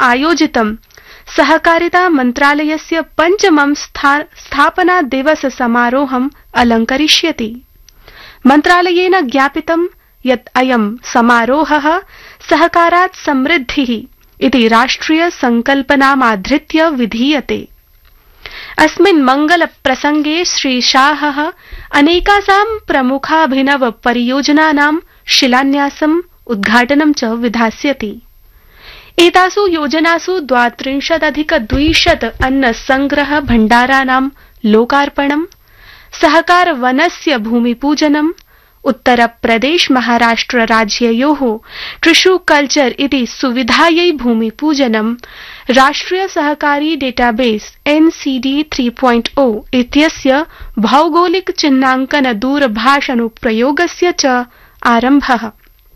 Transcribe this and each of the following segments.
आयोजितं सहकारिता मन्त्रालयस्य 5मं स्थापना दिवस समारोहम् अलङ्करिष्यति। मन्त्रालयेन ज्ञापितं यत् अयं समारोहः सहकारात् समृद्धिः इति राष्ट्रिय संकल्पनामाधृत्य विधीयते। अस्मिन् मंगल प्रसंगे श्री शाहः अनेकासां प्रमुखाभिनव परियोजनानां शिलान्यासम् उद्घाटनं च विधास्यति। एतासु योजनासु 32,200 अन्न संग्रह भण्डाराणां लोकार्पणम्, सहकार वनस्य भूमिपूजनम्, उत्तर प्रदेश महाराष्ट्र राज्ययोः टिश्यू कल्चर इति सुविधायै भूमिपूजनम्, राष्ट्रिय सहकारी डेटाबेस NCD 3.0 इत्यस्य भौगोलिक चिह्नाङ्कन दूरभाषानुप्रयोगस्य च आरम्भः।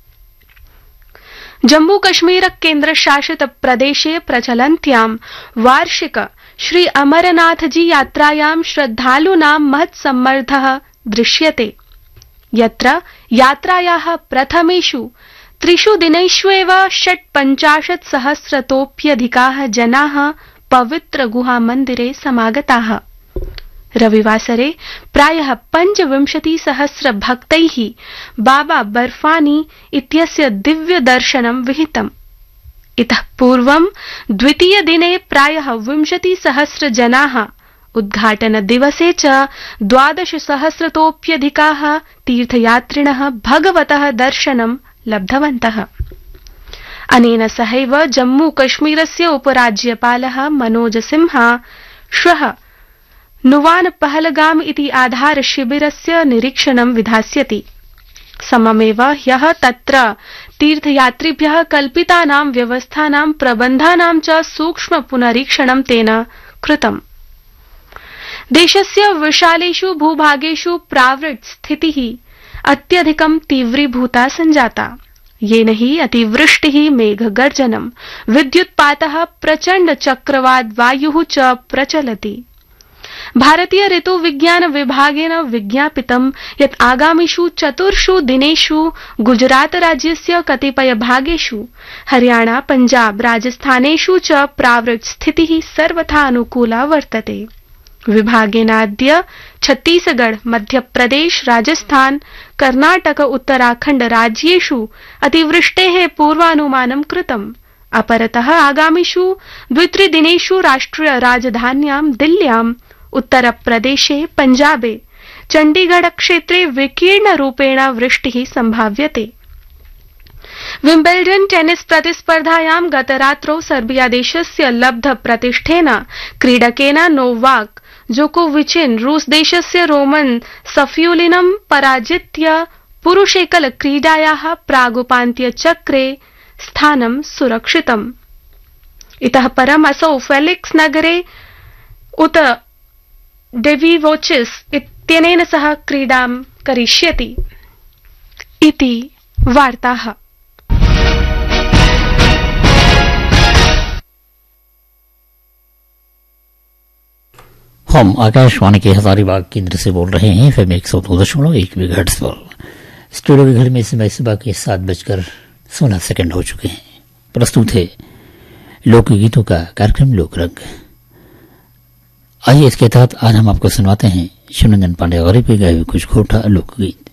जम्मू कश्मीर केन्द्रशासित प्रदेशे प्रचलन्त्यां वार्षिक श्री अमरनाथजी यात्रायां श्रद्धालूनां महत्सम्मर्दः दृश्यते, यत्र यात्रायाः प्रथमेषु 3 दिनेष्वेव 56,000तोऽप्यधिकाः जनाः पवित्र गुहामन्दिरे समागताः। रविवासरे प्रायः 25,000 भक्तैः बाबा बर्फानी इत्यस्य दिव्य दर्शनं विहितम्। इतः पूर्वं द्वितीय दिने प्रायः 20,000 जनाः, उद्घाटन दिवसे च 12,000तोऽप्यधिकाः तीर्थयात्रिणः भगवतः दर्शनं लब्धवन्तः। अनेन सहैव जम्मू कश्मीरस्य उपराज्यपालः मनोज सिन्हा श्वः नुवान पहलगाम इति आधार शिबिरस्य निरीक्षणं विधास्यति। सममेव ह्यः तत्र तीर्थयात्रिभ्यः कल्पितानां व्यवस्थानां प्रबन्धानां च सूक्ष्म पुनरीक्षणं तेन कृतम्। देशस्य विशालेषु भूभागेषु प्रावृट् स्थितिः अत्यधिकं तीव्रीभूता सञ्जाता, येन हि अतिवृष्टिः, मेघगर्जनं, विद्युत्पातः, प्रचण्ड चक्रवात वायुः च प्रचलति। भारतीय ऋतु विज्ञान विभागेन विज्ञापितं यत् आगामिषु 4 दिनेषु गुजरात राज्यस्य कतिपय भागेषु, हरियाणा, पंजाब, राजस्थानेषु च प्रावृट् स्थितिः सर्वथा अनुकूला वर्तते। विभागेनाद्य छत्तीसगढ़, मध्यप्रदेश, राजस्थान, कर्नाटक, उत्तराखण्ड राज्येषु अतिवृष्टेः पूर्वानुमानं कृतम्। अपरतः आगामिषु 2-3 दिनेषु राष्ट्रिय राजधान्यां दिल्ल्यां, उत्तरप्रदेशे, पंजाबे, चण्डीगढ़ क्षेत्रे विकीर्ण वृष्टिः संभाव्यते। विम्बल्डन टेनिस प्रतिस्पर्धायां गतरात्रौ सर्बिया देशस्य लब्ध प्रतिष्ठेन क्रीडकेन नोवाक जोकोविचेन रूस देशस्य रोमन सफियुलिनं पराजित्य पुरुषेकल क्रीडायाः प्रागुपान्त्यचक्रे स्थानं सुरक्षितम्। इतः परम् असौ फेलिक्स नगरे उत डेविवोचिस इत्यनेन सह क्रीडां करिष्यति इति वार्ताः। हम आकाशवाणी के हजारीबाग केंद्र से बोल रहे हैं। FM 102.1 मेगाहर्ट्ज पर। स्टूडियो के घर में समय सुबह के 7:16 हो चुके हैं। प्रस्तुत है लोकगीतों का कार्यक्रम लोकरंग। आइए इसके तहत आज हम आपको सुनवाते हैं शिवनंदन पांडे गौरी पे गाए हुए कुछ खोटा लोकगीत।